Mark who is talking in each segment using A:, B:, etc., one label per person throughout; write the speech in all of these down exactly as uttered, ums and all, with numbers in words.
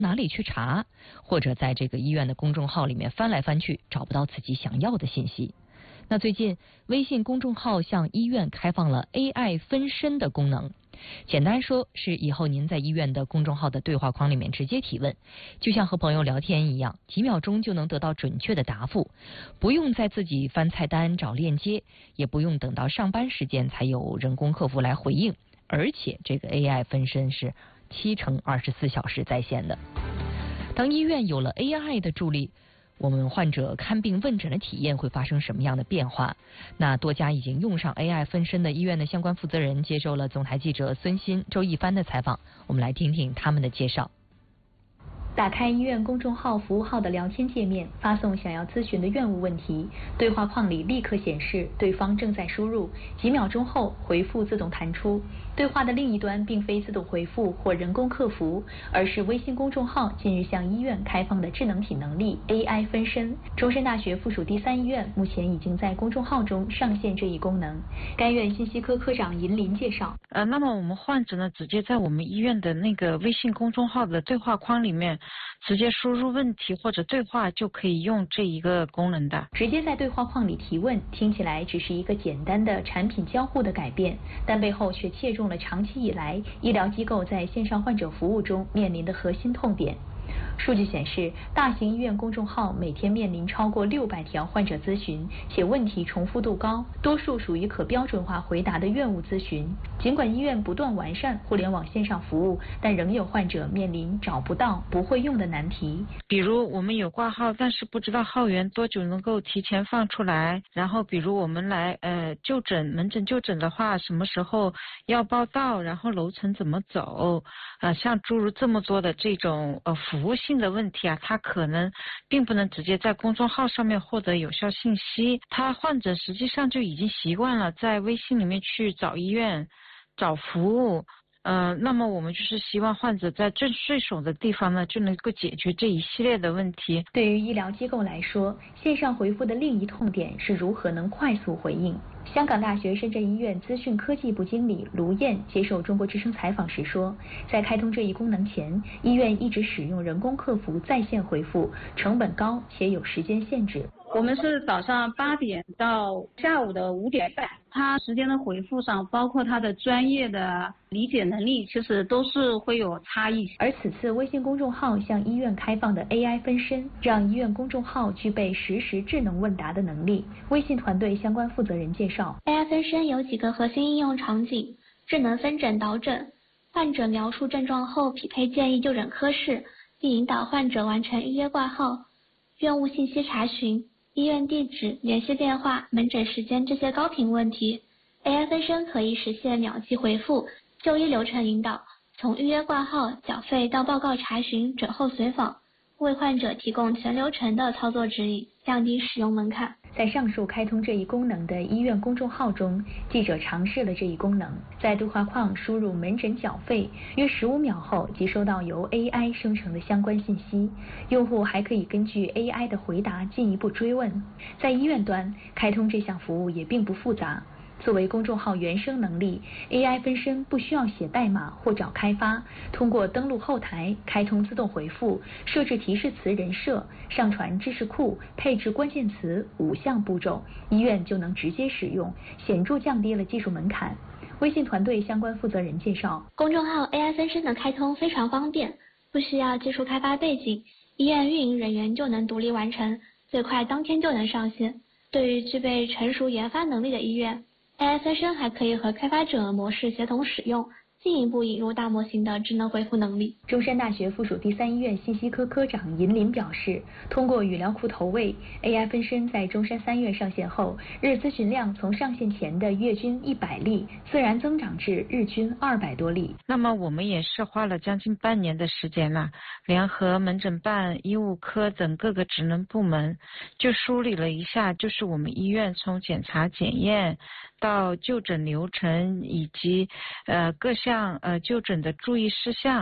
A: 哪里去查，或者在这个医院的公众号里面翻来翻去，找不到自己想要的信息。那最近微信公众号向医院开放了 A I 分身的功能，简单说是以后您在医院的公众号的对话框里面直接提问，就像和朋友聊天一样，几秒钟就能得到准确的答复，不用再自己翻菜单找链接，也不用等到上班时间才有人工客服来回应，而且这个 A I 分身是七乘二十四小时在线的。当医院有了 A I 的助力，我们患者看病问诊的体验会发生什么样的变化？那多家已经用上 A I 分身的医院的相关负责人接受了总台记者孙鑫、周一帆的采访，我们来听听他们的介绍。
B: 打开医院公众号服务号的聊天界面，发送想要咨询的院务问题，对话框里立刻显示对方正在输入，几秒钟后回复自动弹出。对话的另一端并非自动回复或人工客服，而是微信公众号近日向医院开放的智能体能力 A I 分身。中山大学附属第三医院目前已经在公众号中上线这一功能。该院信息科科长尹林介绍，
C: 呃，那么我们患者呢，直接在我们医院的那个微信公众号的对话框里面直接输入问题或者对话，就可以用这一个功能的。
B: 直接在对话框里提问，听起来只是一个简单的产品交互的改变，但背后却切中了长期以来医疗机构在线上患者服务中面临的核心痛点。数据显示，大型医院公众号每天面临超过六百条患者咨询，且问题重复度高，多数属于可标准化回答的院务咨询。尽管医院不断完善互联网线上服务，但仍有患者面临找不到、不会用的难题。
C: 比如我们有挂号，但是不知道号源多久能够提前放出来。然后比如我们来呃就诊门诊就诊的话，什么时候要报到，然后楼层怎么走，呃像诸如这么多的这种呃服务性的问题啊，他可能并不能直接在公众号上面获得有效信息。他患者实际上就已经习惯了在微信里面去找医院、找服务。呃，那么我们就是希望患者在最顺手的地方呢，就能够解决这一系列的问题。
B: 对于医疗机构来说，线上回复的另一痛点是如何能快速回应。香港大学深圳医院资讯科技部经理卢燕接受中国之声采访时说，在开通这一功能前，医院一直使用人工客服在线回复，成本高且有时间限制。
D: 我们是早上八点到下午的五点半，他时间的回复上，包括他的专业的理解能力，其实都是会有差异。
B: 而此次微信公众号向医院开放的 A I 分身，让医院公众号具备实时智能问答的能力。微信团队相关负责人介绍
E: ，A I 分身有几个核心应用场景：智能分诊导诊，患者描述症状后匹配建议就诊科室，并引导患者完成预约挂号；院务信息查询、医院地址、联系电话、门诊时间这些高频问题 ，A I 分身可以实现秒级回复、就医流程引导，从预约挂号、缴费到报告查询、诊后随访，为患者提供全流程的操作指引，降低使用门槛。
B: 在上述开通这一功能的医院公众号中，记者尝试了这一功能，在对话框输入门诊缴费，约十五秒后即收到由 A I 生成的相关信息。用户还可以根据 A I 的回答进一步追问。在医院端，开通这项服务也并不复杂。作为公众号原生能力 ，A I 分身不需要写代码或找开发，通过登录后台、开通自动回复、设置提示词人设、上传知识库、配置关键词五项步骤，医院就能直接使用，显著降低了技术门槛。微信团队相关负责人介绍，
E: 公众号 A I 分身的开通非常方便，不需要技术开发背景，医院运营人员就能独立完成，最快当天就能上线。对于具备成熟研发能力的医院，A I 分身还可以和开发者模式协同使用，进一步引入大模型的智能回复能力。
B: 中山大学附属第三医院信息科科长尹林表示，通过语料库投喂 A I 分身在中山三院上线后，日咨询量从上线前的月均一百例自然增长至日均二百多例。
C: 那么我们也是花了将近半年的时间了，联合门诊办、医务科等各个职能部门，就梳理了一下，就是我们医院从检查检验到就诊流程以及呃各项呃就诊的注意事项，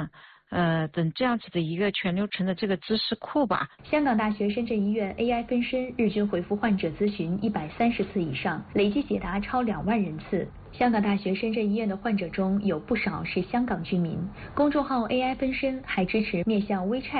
C: 呃等这样子的一个全流程的这个知识库吧。
B: 香港大学深圳医院 A I 分身日均回复患者咨询一百三十次以上，累计解答超两万人次。香港大学深圳医院的患者中有不少是香港居民。公众号 A I 分身还支持面向 WeChat